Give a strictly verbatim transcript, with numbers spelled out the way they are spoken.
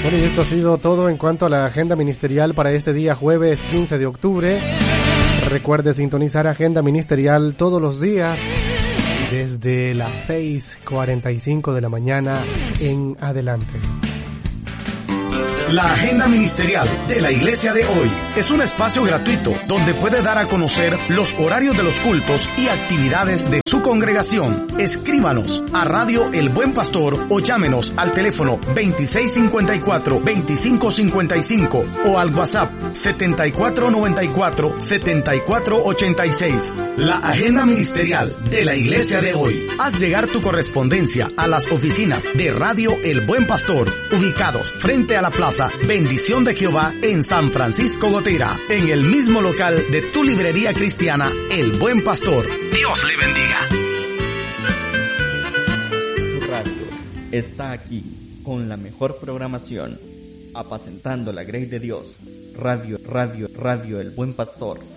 Bueno, y esto ha sido todo en cuanto a la agenda ministerial para este día jueves quince de octubre. Recuerde sintonizar Agenda Ministerial todos los días desde las seis cuarenta y cinco de la mañana en adelante. La Agenda Ministerial de la Iglesia de hoy es un espacio gratuito donde puede dar a conocer los horarios de los cultos y actividades de su congregación. Escríbanos a Radio El Buen Pastor o llámenos al teléfono veintiséis cincuenta y cuatro, veinticinco cincuenta y cinco o al WhatsApp setenta y cuatro noventa y cuatro, setenta y cuatro ochenta y seis. La Agenda Ministerial de la Iglesia de hoy. Haz llegar tu correspondencia a las oficinas de Radio El Buen Pastor, ubicados frente a la plaza Bendición de Jehová en San Francisco Gotera, en el mismo local de tu librería cristiana El Buen Pastor. Dios le bendiga. Tu radio está aquí con la mejor programación, apacentando la grey de Dios. Radio, radio, radio El Buen Pastor.